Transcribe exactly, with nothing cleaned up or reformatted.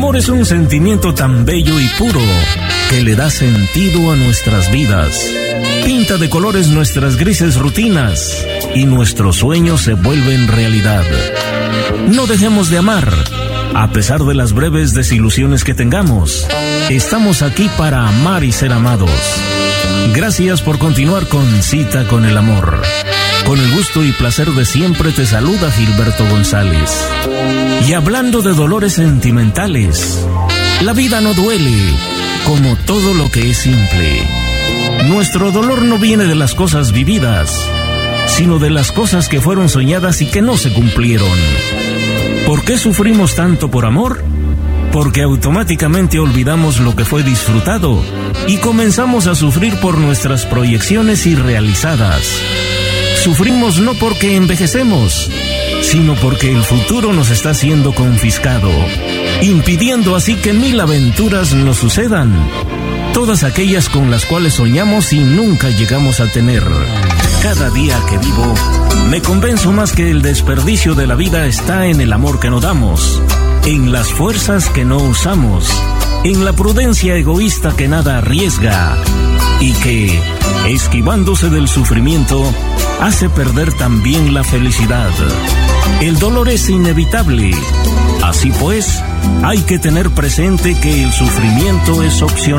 amor es un sentimiento tan bello y puro que le da sentido a nuestras vidas. Pinta de colores nuestras grises rutinas y nuestros sueños se vuelven realidad. No dejemos de amar, a pesar de las breves desilusiones que tengamos. Estamos aquí para amar y ser amados. Gracias por continuar con Cita con el Amor. Con el gusto y placer de siempre te saluda Gilberto González. Y hablando de dolores sentimentales, la vida no duele, como todo lo que es simple. Nuestro dolor no viene de las cosas vividas, sino de las cosas que fueron soñadas y que no se cumplieron. ¿Por qué sufrimos tanto por amor? Porque automáticamente olvidamos lo que fue disfrutado y comenzamos a sufrir por nuestras proyecciones irrealizadas. Sufrimos no porque envejecemos, sino porque el futuro nos está siendo confiscado, impidiendo así que mil aventuras nos sucedan, todas aquellas con las cuales soñamos y nunca llegamos a tener. Cada día que vivo, me convenzo más que el desperdicio de la vida está en el amor que no damos, en las fuerzas que no usamos, en la prudencia egoísta que nada arriesga y que, esquivándose del sufrimiento, hace perder también la felicidad. El dolor es inevitable. Así pues, hay que tener presente que el sufrimiento es opcional.